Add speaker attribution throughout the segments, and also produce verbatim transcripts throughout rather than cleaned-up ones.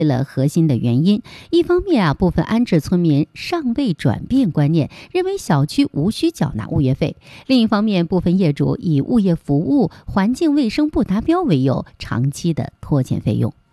Speaker 1: 了核心的原因。一方面啊，部分安置村民尚未转变观念，认为小区无需缴纳物业费；另一方面，部分业主以物业服务、环境卫生不达标为由，长期的拖欠费用。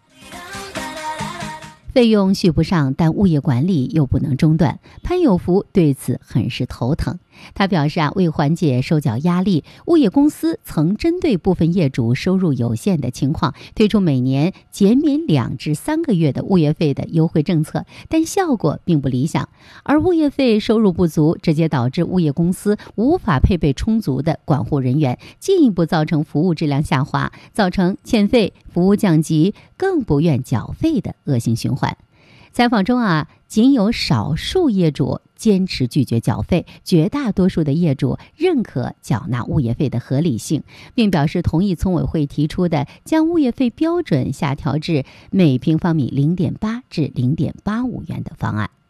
Speaker 1: 费用续不上，但物业管理又不能中断。潘有福对此很是头疼。他表示啊，为缓解收缴压力，物业公司曾针对部分业主收入有限的情况，推出每年减免两至三个月的物业费的优惠政策，但效果并不理想。而物业费收入不足，直接导致物业公司无法配备充足的管护人员，进一步造成服务质量下滑，造成欠费、服务降级、更不愿缴费的恶性循环。采访中啊，仅有少数业主坚持拒绝缴费，绝大多数的业主认可缴纳物业费的合理性，并表示同意村委会提出的将物业费标准下调至每平方米 零点八 至 零点八五元的方案。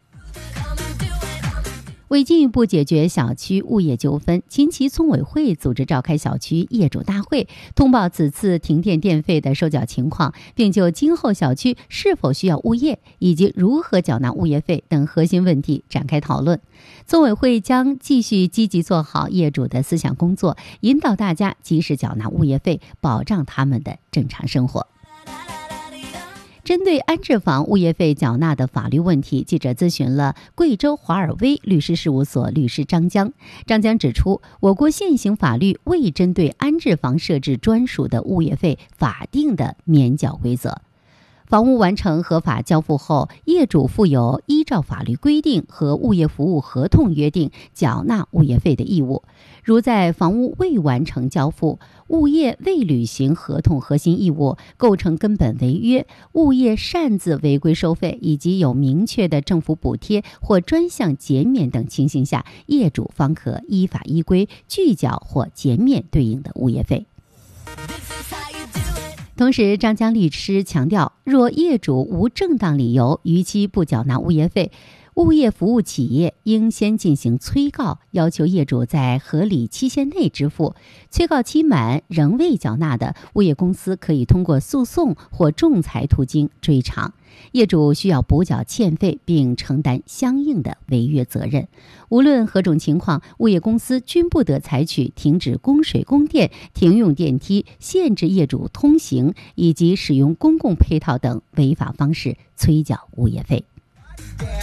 Speaker 1: 为进一步解决小区物业纠纷，秦崎村委会组织召开小区业主大会，通报此次停电电费的收缴情况，并就今后小区是否需要物业以及如何缴纳物业费等核心问题展开讨论。村委会将继续积极做好业主的思想工作，引导大家及时缴纳物业费，保障他们的正常生活。针对安置房物业费缴纳的法律问题，记者咨询了贵州华尔威律师事务所律师张江。张江指出，我国现行法律未针对安置房设置专属的物业费法定的免缴规则。房屋完成合法交付后，业主负有依照法律规定和物业服务合同约定缴纳物业费的义务。如在房屋未完成交付，物业未履行合同核心义务，构成根本违约，物业擅自违规收费，以及有明确的政府补贴或专项减免等情形下，业主方可依法依规拒缴或减免对应的物业费。同时，张江律师强调，若业主无正当理由逾期不缴纳物业费，物业服务企业应先进行催告，要求业主在合理期限内支付。催告期满仍未缴纳的，物业公司可以通过诉讼或仲裁途径追偿。业主需要补缴欠费并承担相应的违约责任。无论何种情况，物业公司均不得采取停止供水供电、停用电梯、限制业主通行以及使用公共配套等违法方式催缴物业费。